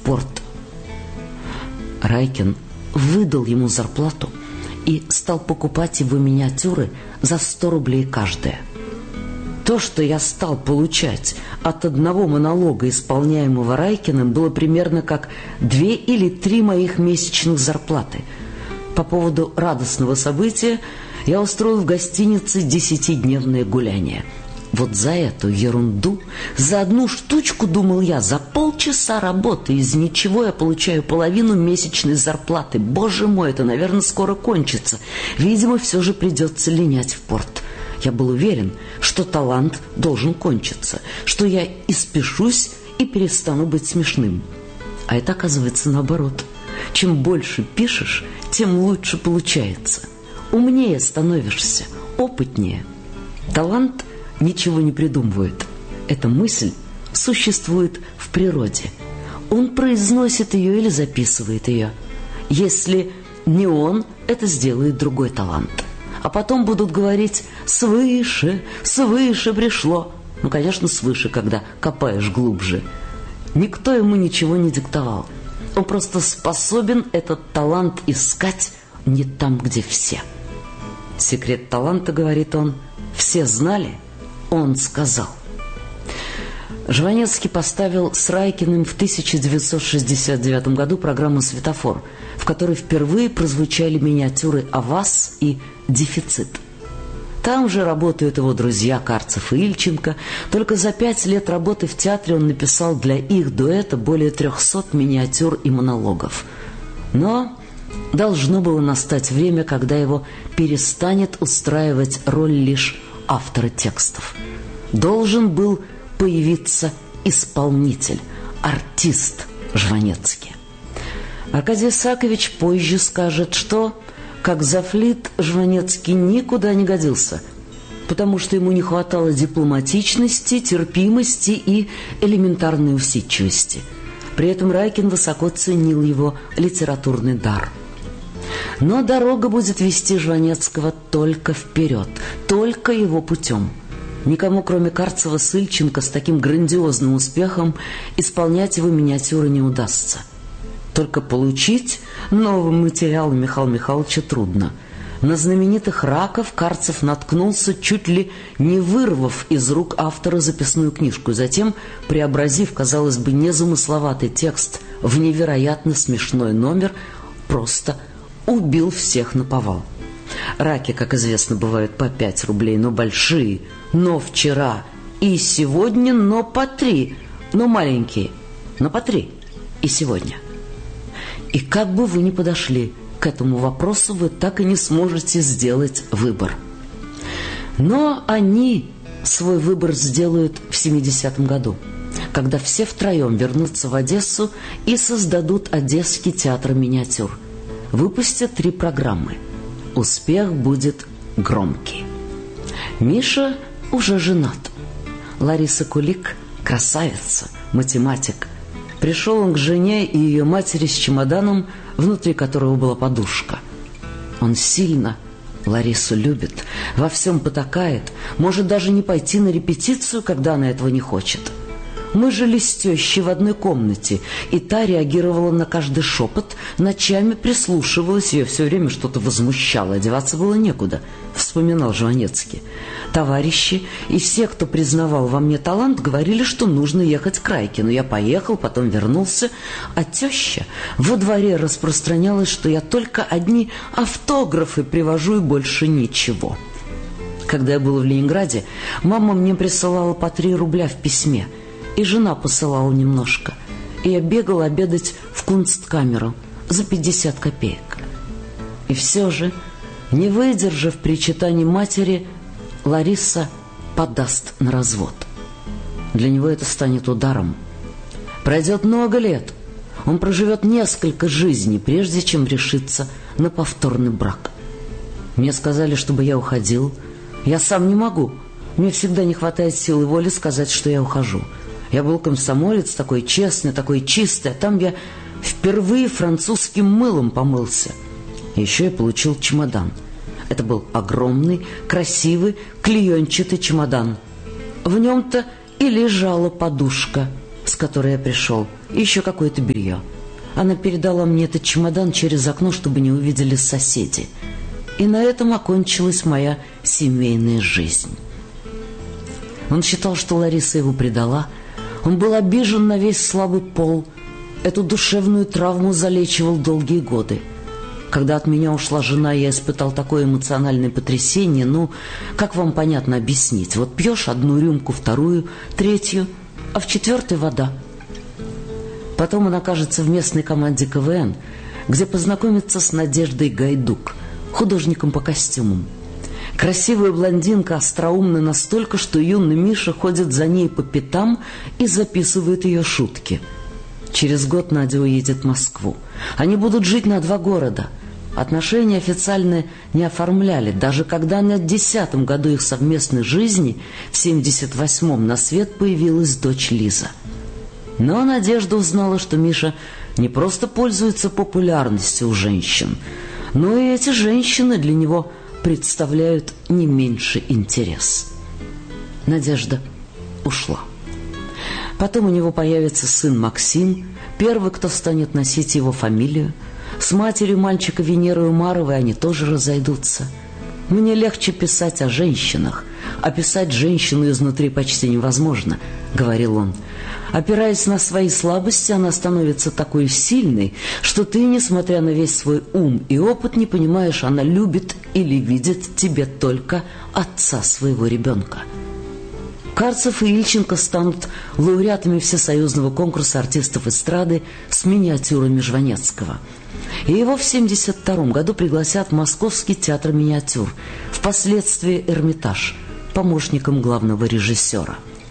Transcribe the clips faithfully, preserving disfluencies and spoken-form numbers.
порт. Райкин выдал ему зарплату и стал покупать его миниатюры за сто рублей каждая. То, что я стал получать от одного монолога, исполняемого Райкиным, было примерно как две или три моих месячных зарплаты. По поводу радостного события я устроил в гостинице десятидневное гуляние. Вот за эту ерунду, за одну штучку, думал я, за полчаса работы из ничего я получаю половину месячной зарплаты. Боже мой, это, наверное, скоро кончится. Видимо, все же придется линять в порт. Я был уверен, что талант должен кончиться, что я испешусь и перестану быть смешным. А это, оказывается, наоборот. Чем больше пишешь, тем лучше получается. Умнее становишься, опытнее. Талант ничего не придумывает. Эта мысль существует в природе. Он произносит ее или записывает ее. Если не он, это сделает другой талант. А потом будут говорить «свыше, свыше пришло». Ну, конечно, свыше, когда копаешь глубже. Никто ему ничего не диктовал. Он просто способен этот талант искать не там, где все. Секрет таланта, говорит он, все знали, он сказал. Жванецкий поставил с Райкиным в тысяча девятьсот шестьдесят девятом году программу «Светофор», в которой впервые прозвучали миниатюры «Аваз» и «Дефицит». Там же работают его друзья Карцев и Ильченко. Только за пять лет работы в театре он написал для их дуэта более трехсот миниатюр и монологов. Но должно было настать время, когда его перестанет устраивать роль лишь автора текстов. Должен был появиться исполнитель, артист Жванецкий. Аркадий Исаакович позже скажет, что, как завфлит, Жванецкий никуда не годился, потому что ему не хватало дипломатичности, терпимости и элементарной усидчивости. При этом Райкин высоко ценил его литературный дар. Но дорога будет вести Жванецкого только вперед, только его путем. Никому, кроме Карцева с Ильченко, с таким грандиозным успехом исполнять его миниатюры не удастся. Только получить новый материал Михаила Михайловича трудно. На знаменитых раков Карцев наткнулся, чуть ли не вырвав из рук автора записную книжку, и затем, преобразив, казалось бы, незамысловатый текст в невероятно смешной номер, просто убил всех наповал. Раки, как известно, бывают по пять рублей, но большие, но вчера и сегодня, но по три, но маленькие, но по три и сегодня. И как бы вы ни подошли к этому вопросу, вы так и не сможете сделать выбор. Но они свой выбор сделают в семидесятом году, когда все втроем вернутся в Одессу и создадут Одесский театр миниатюр. Выпустят три программы. Успех будет громкий. Миша уже женат. Лариса Кулик – красавица, математик. Пришел он к жене и ее матери с чемоданом, внутри которого была подушка. Он сильно Ларису любит, во всем потакает, может даже не пойти на репетицию, когда она этого не хочет. Мы жили с тещей в одной комнате, и та реагировала на каждый шепот, ночами прислушивалась, ее все время что-то возмущало, одеваться было некуда, вспоминал Жванецкий. Товарищи и все, кто признавал во мне талант, говорили, что нужно ехать к Райкину. Я поехал, потом вернулся, а теща во дворе распространялась, что я только одни автографы привожу и больше ничего. Когда я был в Ленинграде, мама мне присылала по три рубля в письме, и жена посылала немножко. И я бегал обедать в кунсткамеру за пятьдесят копеек. И все же, не выдержав причитаний матери, Лариса подаст на развод. Для него это станет ударом. Пройдет много лет. Он проживет несколько жизней, прежде чем решиться на повторный брак. Мне сказали, чтобы я уходил. Я сам не могу. Мне всегда не хватает силы воли сказать, что я ухожу. Я был комсомолец, такой честный, такой чистый, а там я впервые французским мылом помылся. И еще я получил чемодан. Это был огромный, красивый, клеенчатый чемодан. В нем-то и лежала подушка, с которой я пришел. и еще какое-то белье. Она передала мне этот чемодан через окно, чтобы не увидели соседи. И на этом окончилась моя семейная жизнь. Он считал, что Лариса его предала. Он был обижен на весь слабый пол. Эту душевную травму залечивал долгие годы. Когда от меня ушла жена, я испытал такое эмоциональное потрясение. Ну, как вам понятно объяснить? Вот пьешь одну рюмку, вторую, третью, а в четвертой вода. Потом он окажется в местной команде ка вэ эн, где познакомится с Надеждой Гайдук, художником по костюмам. Красивая блондинка остроумна настолько, что юный Миша ходит за ней по пятам и записывает ее шутки. Через год Надя уедет в Москву. Они будут жить на два города. Отношения официально не оформляли. Даже когда на десятом году их совместной жизни, в семьдесят восьмом, на свет появилась дочь Лиза. Но Надежда узнала, что Миша не просто пользуется популярностью у женщин, но и эти женщины для него представляют не меньший интерес. Надежда ушла. Потом у него появится сын Максим, первый, кто станет носить его фамилию. С матерью мальчика Венерой Умаровой они тоже разойдутся. Мне легче писать о женщинах, а писать женщину изнутри почти невозможно, говорил он. Опираясь на свои слабости, она становится такой сильной, что ты, несмотря на весь свой ум и опыт, не понимаешь, она любит или видит в тебе только отца своего ребенка. Карцев и Ильченко станут лауреатами всесоюзного конкурса артистов эстрады с миниатюрами Жванецкого. И его в семьдесят втором году пригласят в Московский театр миниатюр, впоследствии Эрмитаж, помощником главного режиссера.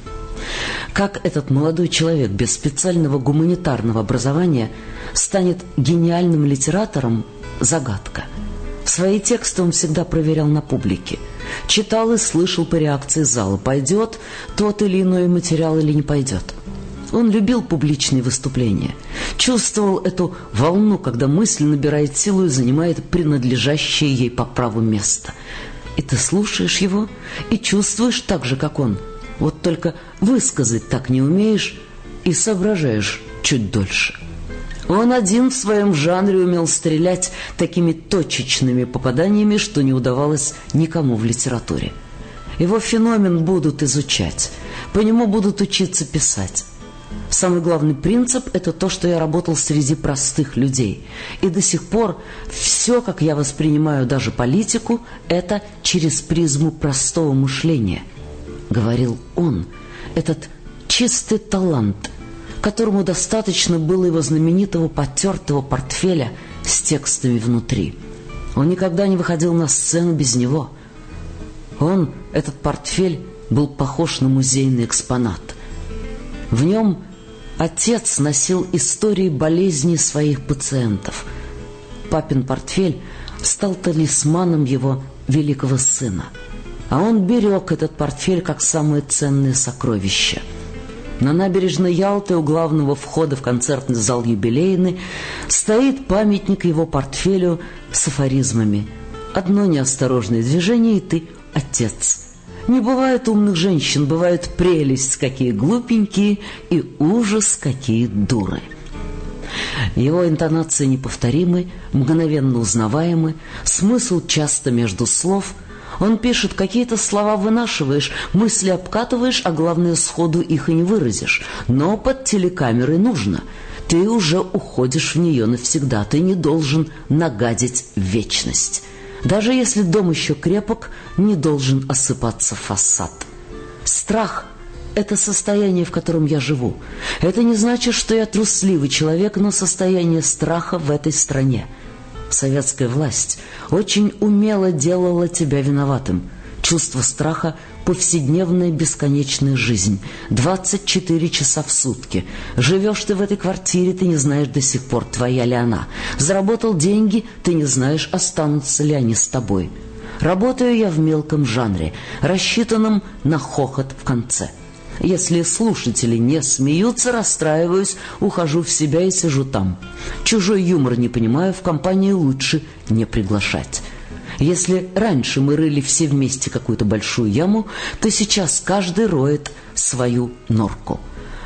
Как этот молодой человек без специального гуманитарного образования станет гениальным литератором – загадка. Свои тексты он всегда проверял на публике. Читал и слышал по реакции зала, пойдет тот или иной материал или не пойдет. Он любил публичные выступления, чувствовал эту волну, когда мысль набирает силу и занимает принадлежащее ей по праву место. И ты слушаешь его и чувствуешь так же, как он. Вот только высказать так не умеешь и соображаешь чуть дольше. Он один в своем жанре умел стрелять такими точечными попаданиями, что не удавалось никому в литературе. Его феномен будут изучать, по нему будут учиться писать. Самый главный принцип – это то, что я работал среди простых людей. И до сих пор все, как я воспринимаю даже политику, это через призму простого мышления, говорил он, этот чистый талант, которому достаточно было его знаменитого потертого портфеля с текстами внутри. Он никогда не выходил на сцену без него. Он, этот портфель, был похож на музейный экспонат. В нем отец носил истории болезней своих пациентов. Папин портфель стал талисманом его великого сына. А он берег этот портфель как самое ценное сокровище. На набережной Ялты у главного входа в концертный зал юбилейный стоит памятник его портфелю с афоризмами. Одно неосторожное движение, и ты отец. Не бывает умных женщин, бывает прелесть, какие глупенькие, и ужас, какие дуры. Его интонации неповторимы, мгновенно узнаваемы, смысл часто между слов. Он пишет, какие-то слова вынашиваешь, мысли обкатываешь, а главное, сходу их и не выразишь. Но под телекамерой нужно. Ты уже уходишь в нее навсегда, ты не должен нагадить в вечность. Даже если дом еще крепок, не должен осыпаться фасад. Страх – это состояние, в котором я живу. Это не значит, что я трусливый человек, но состояние страха в этой стране. Советская власть очень умело делала тебя виноватым. Чувство страха – повседневная бесконечная жизнь. двадцать четыре часа в сутки. Живешь ты в этой квартире, ты не знаешь до сих пор, твоя ли она. Заработал деньги, ты не знаешь, останутся ли они с тобой. Работаю я в мелком жанре, рассчитанном на хохот в конце. Если слушатели не смеются, расстраиваюсь, ухожу в себя и сижу там. Чужой юмор не понимаю, в компании лучше не приглашать. Если раньше мы рыли все вместе какую-то большую яму, то сейчас каждый роет свою норку.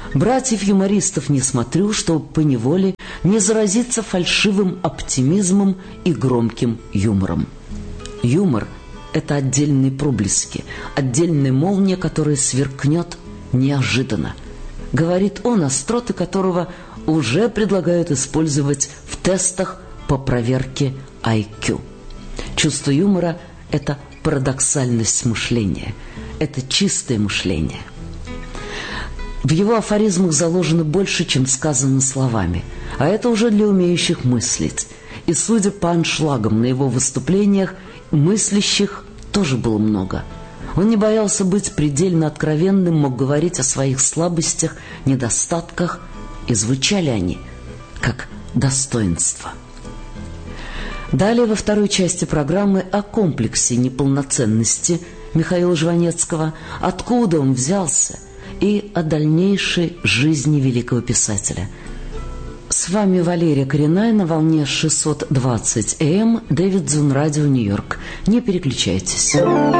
Братьев-юмористов не смотрю, чтобы поневоле не заразиться фальшивым оптимизмом и громким юмором. Юмор – это отдельные проблески, отдельная молния, которая сверкнет неожиданно. Говорит он, остроты которого уже предлагают использовать в тестах по проверке ай кью. Чувство юмора – это парадоксальность мышления, это чистое мышление. В его афоризмах заложено больше, чем сказано словами, а это уже для умеющих мыслить. И судя по аншлагам на его выступлениях, мыслящих тоже было много. Он не боялся быть предельно откровенным, мог говорить о своих слабостях, недостатках, и звучали они как достоинство. Далее во второй части программы о комплексе неполноценности Михаила Жванецкого, откуда он взялся, и о дальнейшей жизни великого писателя. С вами Валерия Коренная на волне шестьсот двадцать эй эм, Дэвидсон Радио, Нью-Йорк. Не переключайтесь.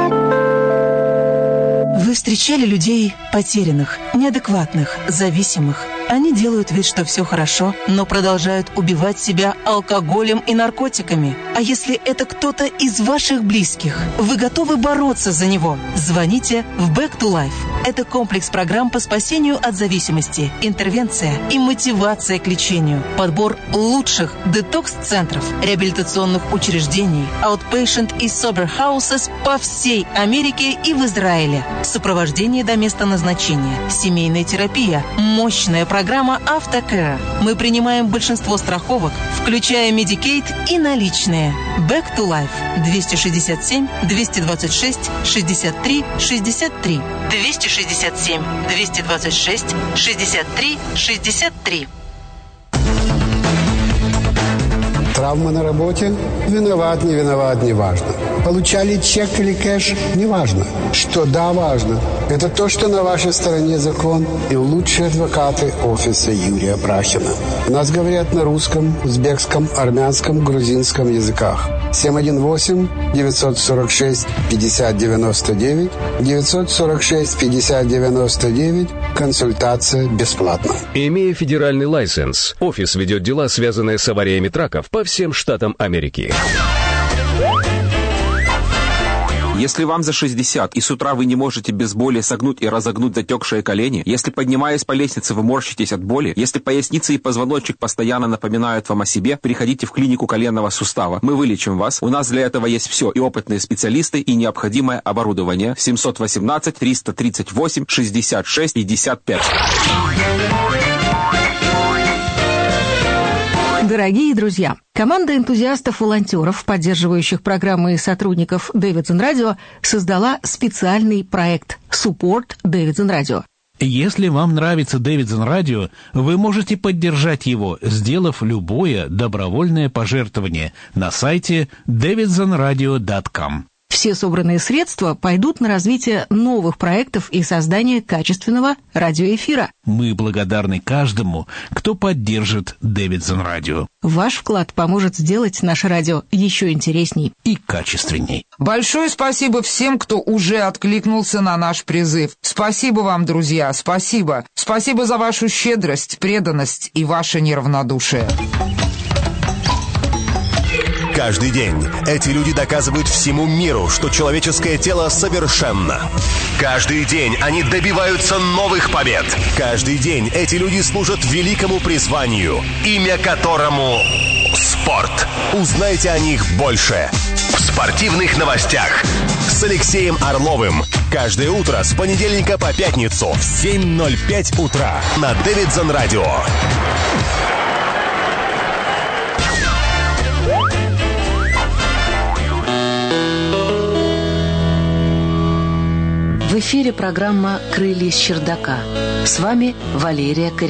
Вы встречали людей потерянных, неадекватных, зависимых. Они делают вид, что все хорошо, но продолжают убивать себя алкоголем и наркотиками. А если это кто-то из ваших близких, вы готовы бороться за него? Звоните в Back to Life. Это комплекс программ по спасению от зависимости, интервенция и мотивация к лечению, подбор лучших детокс-центров, реабилитационных учреждений, outpatient и sober houses по всей Америке и в Израиле. Сопровождение до места назначения, семейная терапия, мощная программа Автокэр. Мы принимаем большинство страховок, включая Medicaid и наличные. Back to Life. двести шестьдесят семь двести двадцать шесть шестьдесят три шестьдесят три. двести шестьдесят семь двести двадцать шесть шестьдесят три шестьдесят три. Травма на работе? Виноват, не виноват, не важно. Получали чек или кэш? Не важно. Что да, важно. Это то, что на вашей стороне закон и лучшие адвокаты офиса Юрия Брахина. У нас говорят на русском, узбекском, армянском, грузинском языках. семь один восемь девятьсот сорок шесть пятьдесят девяносто девять девятьсот сорок шесть пятьдесят девяносто девять. Консультация бесплатна. Имея федеральный лайсенс, офис ведет дела, связанные с авариями траков по всем штатам Америки. Если вам за шестьдесят, и с утра вы не можете без боли согнуть и разогнуть затекшие колени, если, поднимаясь по лестнице, вы морщитесь от боли, если поясница и позвоночник постоянно напоминают вам о себе, приходите в клинику коленного сустава. Мы вылечим вас. У нас для этого есть все, и опытные специалисты, и необходимое оборудование. семь один восемь триста тридцать восемь шестьдесят шесть пятьдесят пять. Дорогие друзья, команда энтузиастов-волонтеров, поддерживающих программы и сотрудников Дэвидсон Радио, создала специальный проект «Support Дэвидсон Радио». Если вам нравится Дэвидсон Радио, вы можете поддержать его, сделав любое добровольное пожертвование на сайте дэвидсон радио точка ком. Все собранные средства пойдут на развитие новых проектов и создание качественного радиоэфира. Мы благодарны каждому, кто поддержит Дэвидсон Радио. Ваш вклад поможет сделать наше радио еще интересней и качественней. Большое спасибо всем, кто уже откликнулся на наш призыв. Спасибо вам, друзья, спасибо. Спасибо за вашу щедрость, преданность и ваше неравнодушие. Каждый день эти люди доказывают всему миру, что человеческое тело совершенно. Каждый день они добиваются новых побед. Каждый день эти люди служат великому призванию, имя которому спорт. Узнайте о них больше в спортивных новостях с Алексеем Орловым. Каждое утро с понедельника по пятницу в семь ноль пять утра на Дэвидсон Радио. В эфире программа «Крылья с чердака». С вами Валерия Коренная.